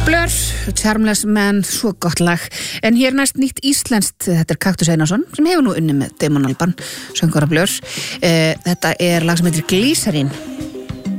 Blur, Charmless Man, svo gott lag. En hér næst nýtt íslenskt, þetta Kaktus Einarsson, sem hefur nú unnið með Damon Albarn, söngvara Blur. Þetta lag sem heitir Glycerin.